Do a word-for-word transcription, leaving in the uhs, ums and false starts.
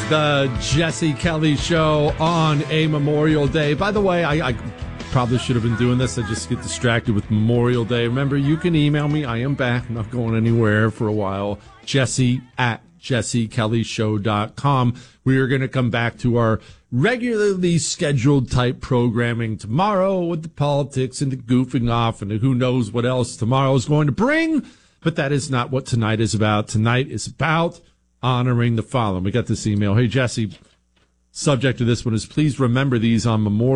the Jesse Kelly Show on a Memorial Day. By the way, I, I probably should have been doing this. I just get distracted with Memorial Day. Remember, you can email me. I am back. I'm not going anywhere for a while. Jesse at jesse kelly show dot com. We are going to come back to our regularly scheduled type programming tomorrow with the politics and the goofing off and the who knows what else tomorrow is going to bring. But that is not what tonight is about. Tonight is about honoring the fallen. We got this email. Hey, Jesse, subject to this one is please remember these on Memorial